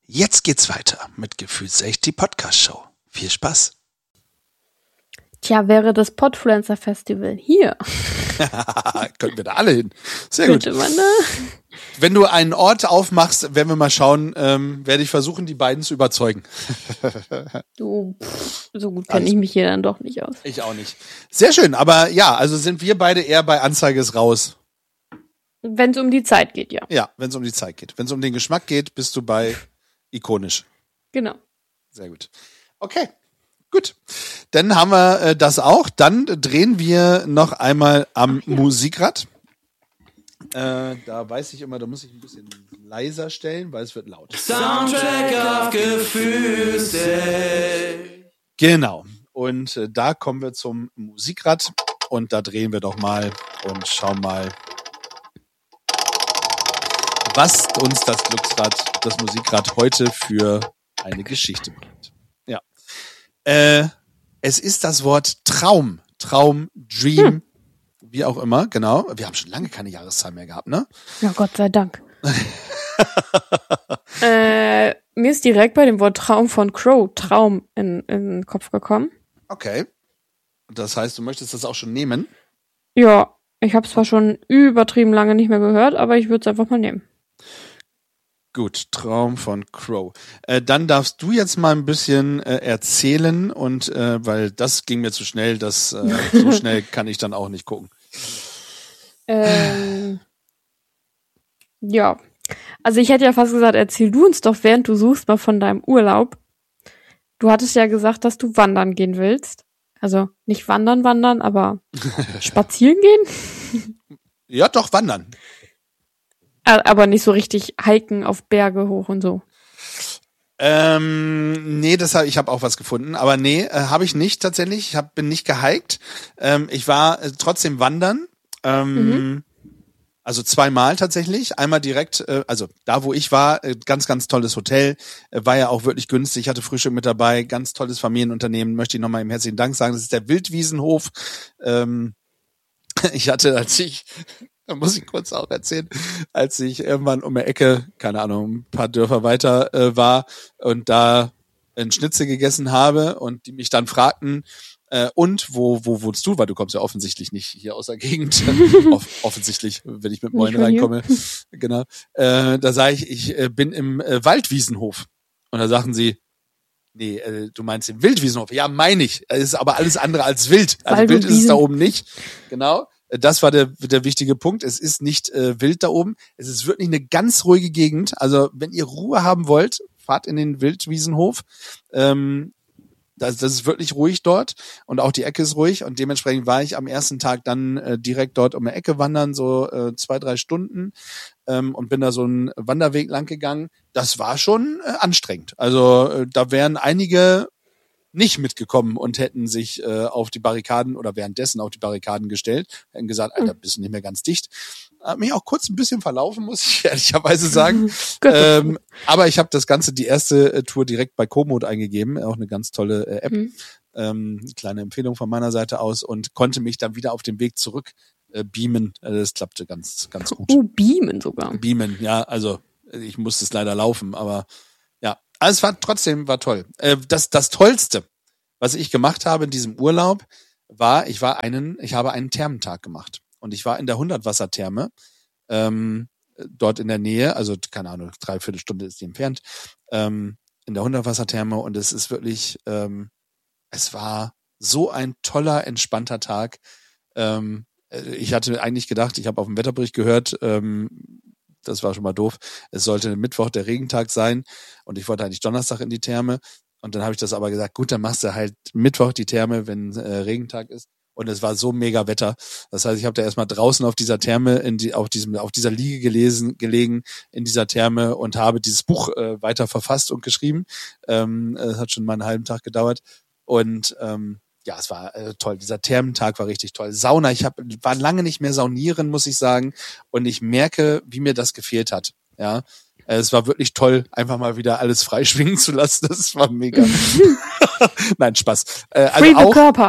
Jetzt geht's weiter mit Gefühlsecht, die Podcast-Show. Viel Spaß. Tja, wäre das Podfluencer-Festival hier. Könnten wir da alle hin. Sehr gut. Könnte man, ne? Wenn du einen Ort aufmachst, werden wir mal schauen, werde ich versuchen, die beiden zu überzeugen. So gut kenne ich mich hier dann doch nicht aus. Ich auch nicht. Sehr schön, aber ja, also sind wir beide eher bei Anzeige ist raus. Wenn es um die Zeit geht, ja. Ja, wenn es um die Zeit geht. Wenn es um den Geschmack geht, bist du bei ikonisch. Genau. Sehr gut. Okay, gut. Dann haben wir das auch. Dann drehen wir noch einmal am Musikrad. Da weiß ich immer, da muss ich ein bisschen leiser stellen, weil es wird laut. Soundtrack auf Gefühlsecht. Genau. Und da kommen wir zum Musikrad und da drehen wir doch mal und schauen mal, was uns das Glücksrad, das Musikrad heute für eine Geschichte bringt. Ja. Es ist das Wort Traum, Dream, wie auch immer, genau. Wir haben schon lange keine Jahreszahl mehr gehabt, ne? Ja, Gott sei Dank. Mir ist direkt bei dem Wort Traum von Crow Traum in den Kopf gekommen. Okay. Das heißt, du möchtest das auch schon nehmen? Ja, ich habe es zwar schon übertrieben lange nicht mehr gehört, aber ich würde es einfach mal nehmen. Gut, Traum von Crow. Dann darfst du jetzt mal ein bisschen erzählen und weil das ging mir zu schnell, so schnell kann ich dann auch nicht gucken. Ja, also ich hätte ja fast gesagt, erzähl du uns doch, während du suchst, mal von deinem Urlaub. Du hattest ja gesagt, dass du wandern gehen willst. Also nicht wandern, aber spazieren gehen? Ja, doch, wandern. Aber nicht so richtig hiken auf Berge hoch und so. Nee, ich habe auch was gefunden, aber nee, habe ich nicht tatsächlich. Ich bin nicht gehiked. Ich war trotzdem wandern. Also zweimal tatsächlich. Einmal direkt, also da wo ich war, ganz, ganz tolles Hotel. War ja auch wirklich günstig. Ich hatte Frühstück mit dabei. Ganz tolles Familienunternehmen. Möchte ich nochmal im herzlichen Dank sagen. Das ist der Wildwiesenhof. Ich hatte, da muss ich kurz auch erzählen, als ich irgendwann um die Ecke, keine Ahnung, ein paar Dörfer weiter war und da einen Schnitzel gegessen habe und die mich dann fragten, und wo wohnst du? Weil du kommst ja offensichtlich nicht hier aus der Gegend. Offensichtlich, wenn ich mit Moin reinkomme. Genau. Da sage ich bin im Waldwiesenhof. Und da sagten sie, nee, du meinst den Wildwiesenhof. Ja, meine ich. Es ist aber alles andere als wild. Also wild ist es da oben nicht. Genau. Das war der wichtige Punkt. Es ist nicht wild da oben. Es ist wirklich eine ganz ruhige Gegend. Also wenn ihr Ruhe haben wollt, fahrt in den Wildwiesenhof. Das ist wirklich ruhig dort und auch die Ecke ist ruhig und dementsprechend war ich am ersten Tag dann direkt dort um die Ecke wandern, so 2-3 Stunden und bin da so einen Wanderweg lang gegangen. Das war schon anstrengend. Also da wären einige nicht mitgekommen und hätten sich auf die Barrikaden oder währenddessen auf die Barrikaden gestellt, hätten gesagt, Alter, bist du nicht mehr ganz dicht. Hab mich auch kurz ein bisschen verlaufen, muss ich ehrlicherweise sagen. Aber ich habe die erste Tour direkt bei Komoot eingegeben, auch eine ganz tolle App. Kleine Empfehlung von meiner Seite aus und konnte mich dann wieder auf den Weg zurück beamen. Das klappte ganz, ganz gut. Beamen sogar. Beamen, ja, also ich musste es leider laufen, aber ja, also es war toll. Das Tollste, was ich gemacht habe in diesem Urlaub, war, ich habe einen Thermentag gemacht. Und ich war in der 100-Wasser-Therme, dort in der Nähe, also keine Ahnung, 3/4 Stunde ist die entfernt, in der 100-Wasser-Therme und es ist wirklich, es war so ein toller, entspannter Tag. Ich hatte eigentlich gedacht, ich habe auf dem Wetterbericht gehört, das war schon mal doof, es sollte Mittwoch der Regentag sein und ich wollte eigentlich Donnerstag in die Therme und dann habe ich das aber gesagt, gut, dann machst du halt Mittwoch die Therme, wenn Regentag ist. Und es war so mega Wetter. Das heißt, ich habe da erstmal draußen auf dieser Therme, auf dieser Liege gelegen in dieser Therme und habe dieses Buch weiter verfasst und geschrieben. Es hat schon mal einen halben Tag gedauert. Und ja, es war toll. Dieser Thermentag war richtig toll. Sauna, war lange nicht mehr saunieren, muss ich sagen. Und ich merke, wie mir das gefehlt hat. Ja. Es war wirklich toll, einfach mal wieder alles freischwingen zu lassen. Das war mega. Nein, Spaß. Also Free the auch, Körper.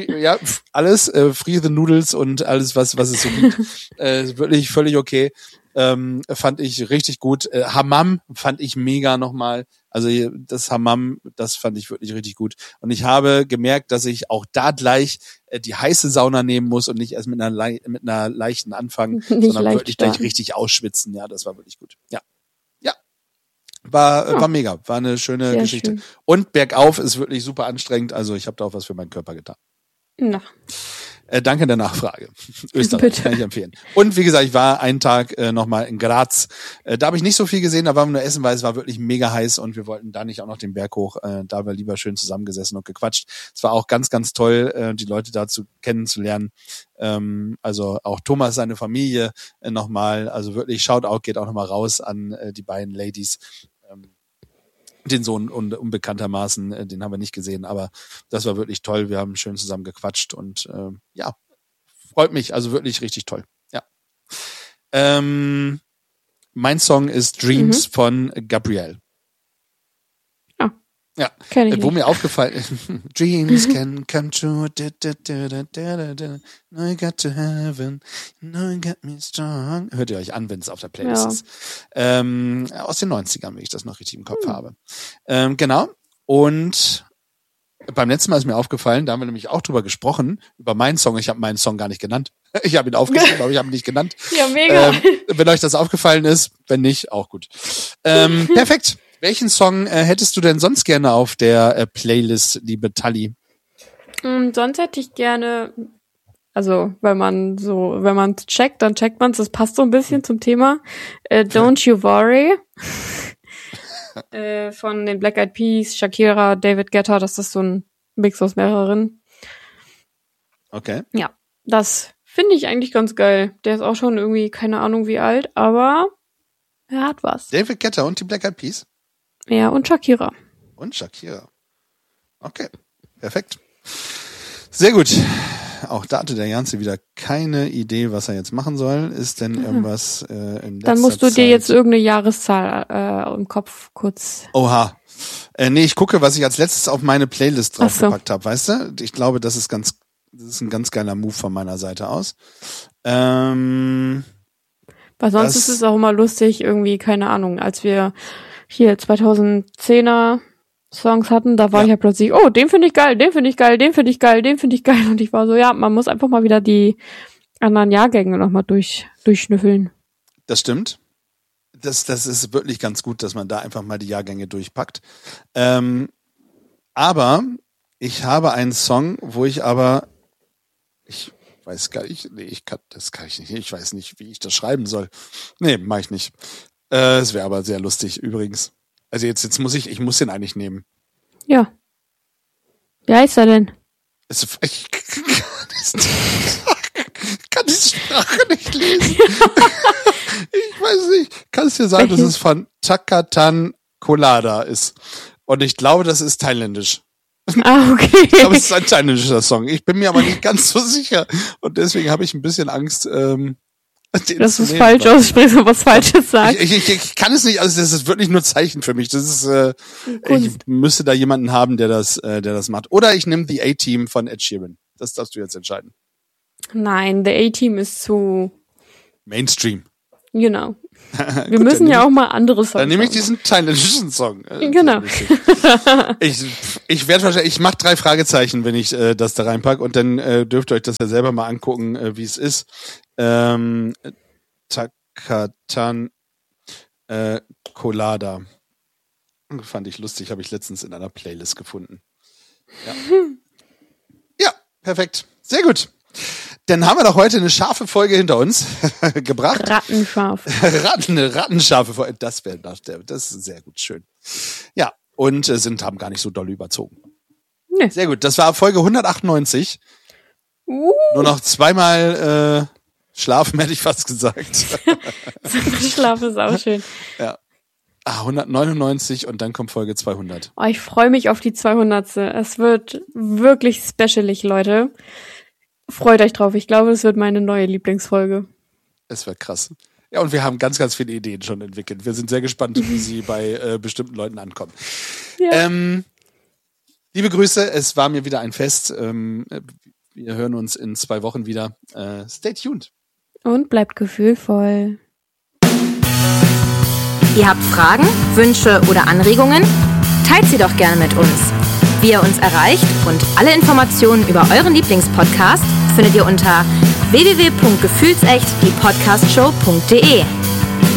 Alles, Free the Noodles und alles, was es so gibt. Wirklich völlig okay. fand ich richtig gut. Hammam fand ich mega nochmal. Also das Hammam, das fand ich wirklich richtig gut. Und ich habe gemerkt, dass ich auch da gleich die heiße Sauna nehmen muss und nicht erst mit einer leichten anfangen, sondern wirklich gleich richtig ausschwitzen. Ja, das war wirklich gut. Ja. War mega. War eine schöne Sehr Geschichte. schön. Und bergauf ist wirklich super anstrengend. Also ich habe da auch was für meinen Körper getan. Na, Danke der Nachfrage. Österreich Bitte. kann ich empfehlen. Und wie gesagt, ich war einen Tag nochmal in Graz. Da habe ich nicht so viel gesehen, da waren wir nur essen, weil es war wirklich mega heiß und wir wollten da nicht auch noch den Berg hoch. Da haben wir lieber schön zusammengesessen und gequatscht. Es war auch ganz, ganz toll, die Leute dazu kennenzulernen. Also auch Thomas, seine Familie nochmal. Also wirklich Shoutout geht auch nochmal raus an die beiden Ladies. Den Sohn unbekanntermaßen, den haben wir nicht gesehen, aber das war wirklich toll. Wir haben schön zusammen gequatscht und ja, freut mich, also wirklich richtig toll. Ja. Mein Song ist Dreams von Gabrielle. Ah. Ja, kenn ich wo nicht. mir aufgefallen ist, Dreams can come true, no you got to heaven, no you got me strong. Hört ihr euch an, wenn es auf der Playlist ist. Aus den 90ern, wenn ich das noch richtig im Kopf habe. Genau. Und beim letzten Mal ist mir aufgefallen, da haben wir nämlich auch drüber gesprochen, über meinen Song. Ich habe meinen Song gar nicht genannt. Ich habe ihn aufgeschrieben, aber ich habe ihn nicht genannt. Ja, mega. Wenn euch das aufgefallen ist, wenn nicht, auch gut. Perfekt. Welchen Song hättest du denn sonst gerne auf der Playlist, liebe Tali? Sonst hätte ich gerne, also wenn man checkt, dann checkt man es, das passt so ein bisschen zum Thema. Don't You Worry von den Black Eyed Peas, Shakira, David Guetta, das ist so ein Mix aus mehreren. Okay. Ja, das finde ich eigentlich ganz geil. Der ist auch schon irgendwie, keine Ahnung wie alt, aber er hat was. David Guetta und die Black Eyed Peas? Ja, und Shakira. Und Shakira. Okay, perfekt. Sehr gut. Auch da hatte der Janze wieder keine Idee, was er jetzt machen soll. Ist denn irgendwas in letzter Dann musst du dir Zeit- jetzt irgendeine Jahreszahl im Kopf kurz... Oha. Nee, ich gucke, was ich als letztes auf meine Playlist Ach so. draufgepackt habe, weißt du? Ich glaube, das ist ein ganz geiler Move von meiner Seite aus. Weil sonst Das- ist es auch immer lustig, irgendwie, keine Ahnung, als wir hier 2010er Songs hatten, da war Ja. ich ja plötzlich, oh, den finde ich geil, den finde ich geil, den finde ich geil, den finde ich geil. Und ich war so, ja, man muss einfach mal wieder die anderen Jahrgänge nochmal durchschnüffeln. Das stimmt. Das ist wirklich ganz gut, dass man da einfach mal die Jahrgänge durchpackt. Aber ich habe einen Song, wo ich weiß gar nicht, das kann ich nicht, ich weiß nicht, wie ich das schreiben soll. Nee, mache ich nicht. Es wäre aber sehr lustig übrigens. Also jetzt muss ich muss den eigentlich nehmen. Ja. Wie heißt er denn? Ich kann die Sprache nicht lesen. Ich weiß nicht. Kannst dir sagen, dass es von Takatan Kolada ist. Und ich glaube, das ist thailändisch. Ah, okay. Ich glaube, es ist ein thailändischer Song. Ich bin mir aber nicht ganz so sicher. Und deswegen habe ich ein bisschen Angst, den Dass zu du es nehmen, falsch weil- aussprichst und was Falsches sagst. Ich kann es nicht, also das ist wirklich nur Zeichen für mich. Das ist, ich Kunst. müsste da jemanden haben, der das macht. Oder ich nehme The A-Team von Ed Sheeran. Das darfst du jetzt entscheiden. Nein, The A-Team ist zu, Mainstream. genau. Gut, Wir müssen dann ja auch mal andere Songs Dann nehme ich machen. diesen thailändischen Song. Genau. Ich werde wahrscheinlich, ich mache 3 Fragezeichen, wenn ich das da reinpack und dann dürft ihr euch das ja selber mal angucken, wie es ist. Takatan Kolada. Fand ich lustig, habe ich letztens in einer Playlist gefunden. Ja. Ja, perfekt. Sehr gut. Dann haben wir doch heute eine scharfe Folge hinter uns gebracht. Rattenscharf. Eine rattenscharfe Folge. Das ist sehr gut, schön. Ja, und haben gar nicht so doll überzogen. Nee. Sehr gut, das war Folge 198. Nur noch 2-mal schlafen, hätte ich fast gesagt. Schlaf ist auch schön. 199 und dann kommt Folge 200. Oh, ich freue mich auf die 200. Es wird wirklich specialig, Leute. Freut euch drauf. Ich glaube, es wird meine neue Lieblingsfolge. Es wird krass. Ja, und wir haben ganz, ganz viele Ideen schon entwickelt. Wir sind sehr gespannt, wie sie bei bestimmten Leuten ankommen. Ja. Liebe Grüße, es war mir wieder ein Fest. Wir hören uns in 2 Wochen wieder. Stay tuned. Und bleibt gefühlvoll. Ihr habt Fragen, Wünsche oder Anregungen? Teilt sie doch gerne mit uns. Wie ihr uns erreicht und alle Informationen über euren Lieblingspodcast findet ihr unter www.gefühlsecht-die-podcastshow.de.